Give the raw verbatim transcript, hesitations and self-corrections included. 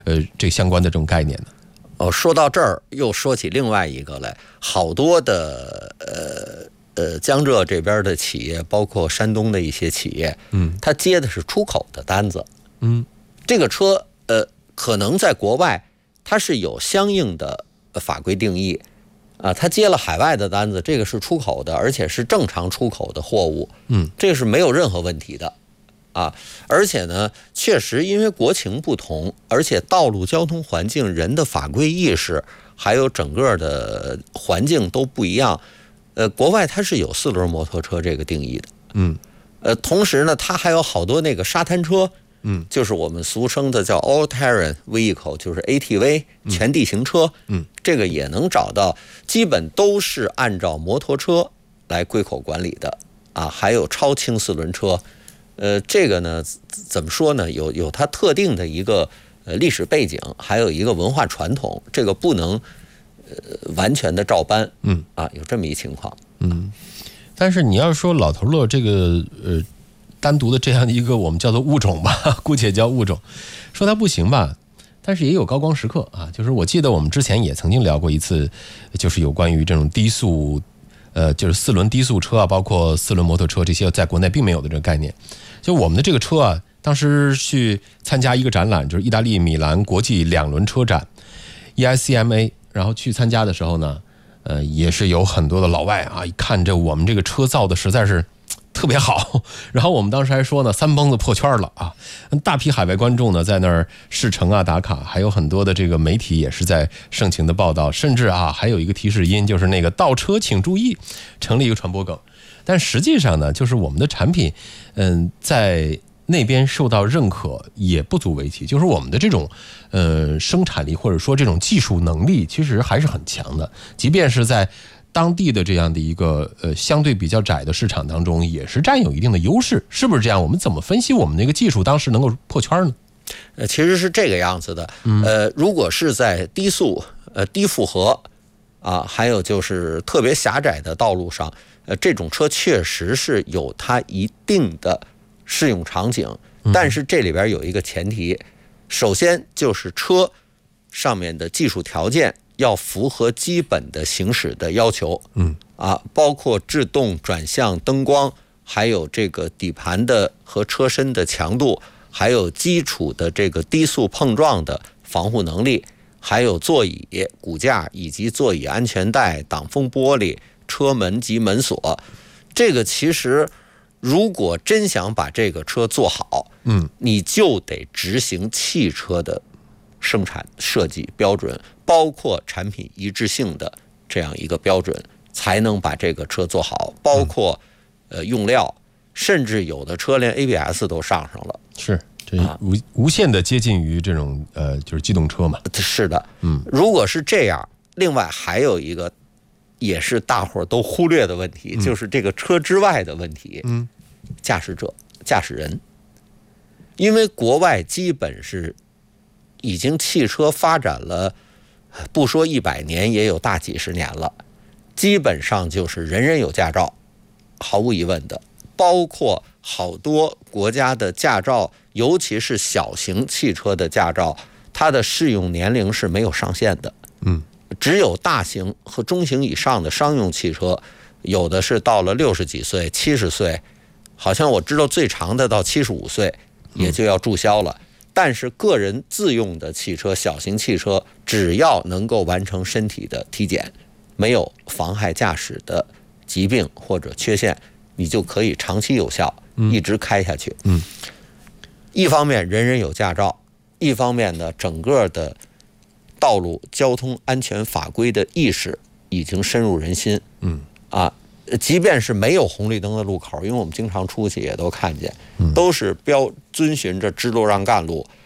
呃这相关的这种概念呢？ 哦，说到这儿又说起另外一个来，好多的呃呃江浙这边的企业，包括山东的一些企业， 嗯， 他接的是出口的单子， 嗯， 这个车呃可能在国外它是有相应的法规定义啊，他接了海外的单子，这个是出口的，而且是正常出口的货物， 嗯， 这个是没有任何问题的。啊，而且呢，确实因为国情不同，而且道路交通环境、人的法规意识，还有整个的环境都不一样。呃，国外它是有四轮摩托车这个定义的， 嗯， 呃，同时呢，它还有好多那个沙滩车， 嗯， 就是我们俗称的叫 all terrain vehicle， 就是 A T V 全地形车， 嗯， 这个也能找到，基本都是按照摩托车来归口管理的啊，还有超轻四轮车。呃，这个呢，怎么说呢？有有它特定的一个呃历史背景，还有一个文化传统，这个不能呃完全的照搬。 嗯啊，有这么一情况。 嗯，但是你要说老头乐这个呃单独的这样的一个我们叫做物种吧，姑且叫物种，说它不行吧，但是也有高光时刻啊。就是我记得我们之前也曾经聊过一次，就是有关于这种低速。呃，就是四轮低速车啊，包括四轮摩托车这些，在国内并没有的这个概念。就我们的这个车啊，当时去参加一个展览，就是意大利米兰国际两轮车展 E I C M A， 然后去参加的时候呢，呃，也是有很多的老外啊，一看着我们这个车造的实在是特别好，然后我们当时还说呢，三蹦子破圈了啊！大批海外观众呢在那儿试乘啊打卡，还有很多的这个媒体也是在盛情的报道，甚至啊还有一个提示音，就是那个倒车请注意，成了一个传播梗。但实际上呢，就是我们的产品，嗯，在那边受到认可也不足为奇，就是我们的这种呃生产力或者说这种技术能力，其实还是很强的，即便是在当地的这样的一个呃相对比较窄的市场当中，也是占有一定的优势，是不是这样？我们怎么分析我们那个技术当时能够破圈呢？ 呃，其实是这个样子的。呃，如果是在低速、呃低负荷啊，还有就是特别狭窄的道路上，呃，这种车确实是有它一定的适用场景，但是这里边有一个前提，首先就是车上面的技术条件要符合基本的行驶的要求， 嗯啊，包括制动、转向、灯光，还有这个底盘的和车身的强度，还有基础的这个低速碰撞的防护能力，还有座椅、骨架以及座椅安全带、挡风玻璃、车门及门锁。这个其实如果真想把这个车做好， 嗯， 你就得执行汽车的生产设计标准，包括产品一致性的这样一个标准，才能把这个车做好。包括呃用料，甚至有的车连 A B S 都上上了。 是，这无无限的接近于这种呃就是机动车嘛。 是的， 嗯， 如果是这样，另外还有一个也是大伙儿都忽略的问题， 嗯、 就是这个车之外的问题。 嗯， 驾驶者、驾驶人，因为国外基本是已经汽车发展了，不说一百年，也有大几十年了，基本上就是人人有驾照，毫无疑问的。包括好多国家的驾照，尤其是小型汽车的驾照，它的适用年龄是没有上限的。 嗯， 只有大型和中型以上的商用汽车，有的是到了六十几岁、七十岁，好像我知道最长的到七十五岁也就要注销了。但是个人自用的汽车、小型汽车，只要能够完成身体的体检，没有妨害驾驶的疾病或者缺陷，你就可以长期有效一直开下去。 嗯， 一方面人人有驾照，一方面呢，整个的道路交通安全法规的意识已经深入人心。 嗯啊，即便是没有红绿灯的路口，因为我们经常出去也都看见，都是标遵循着支路让干路，